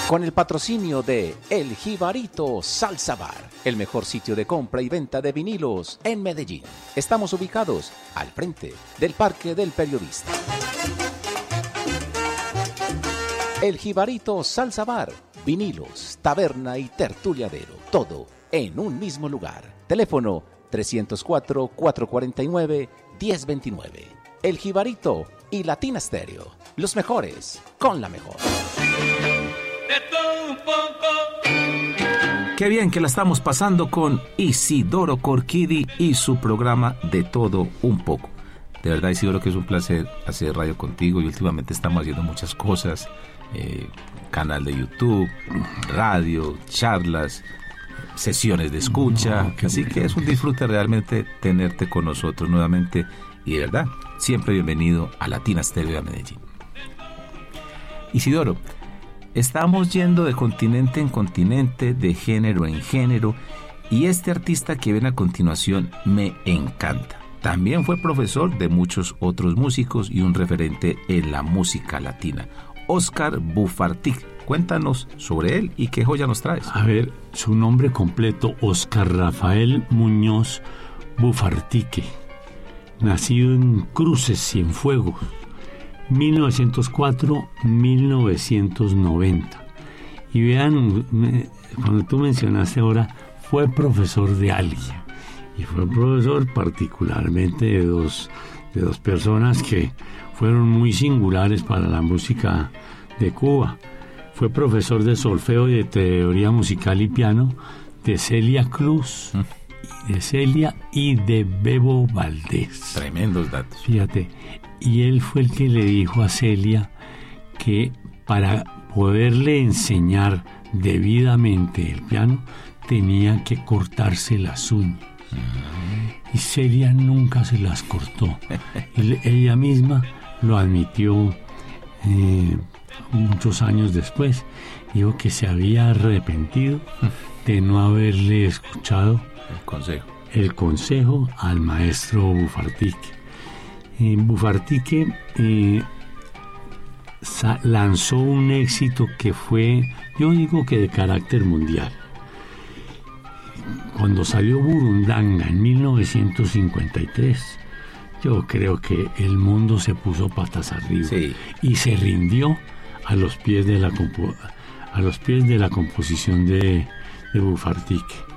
Con el patrocinio de El Jibarito Salsa Bar, el mejor sitio de compra y venta de vinilos en Medellín. Estamos ubicados al frente del Parque del Periodista. El Jibarito Salsa Bar, vinilos, taberna y tertuliadero, todo en un mismo lugar. Teléfono 304-449-1029. El Jibarito y Latina Stereo, los mejores con la mejor. Qué bien que la estamos pasando con Isidoro Corquidi y su programa De Todo Un Poco. De verdad, Isidoro, que es un placer hacer radio contigo y últimamente estamos haciendo muchas cosas, canal de YouTube, radio, charlas, sesiones de escucha, así que es un disfrute realmente tenerte con nosotros nuevamente y de verdad, siempre bienvenido a Latina Stereo de Medellín. Isidoro, estamos yendo de continente en continente, de género en género, y este artista que ven a continuación me encanta. También fue profesor de muchos otros músicos y un referente en la música latina. Óscar Bufartic. Cuéntanos sobre él y qué joya nos traes. A ver, su nombre completo, Óscar Rafael Muñoz Bufartique. Nacido en Cruces, Cienfuegos, 1904-1990. Y vean, cuando tú mencionaste ahora, fue profesor de alguien. Y fue profesor particularmente de dos personas que fueron muy singulares para la música de Cuba. Fue profesor de solfeo y de teoría musical y piano de Celia Cruz, de Celia y de Bebo Valdés. Tremendos datos. Fíjate, y él fue el que le dijo a Celia que para poderle enseñar debidamente el piano tenía que cortarse las uñas. Y Celia nunca se las cortó. Ella misma lo admitió muchos años después. Dijo que se había arrepentido de no haberle escuchado el consejo al maestro Bufartique. Bufartique lanzó un éxito que fue, yo digo que de carácter mundial. Cuando salió Burundanga en 1953, yo creo que el mundo se puso patas arriba, sí, y se rindió a los pies de la composición de Bufartique.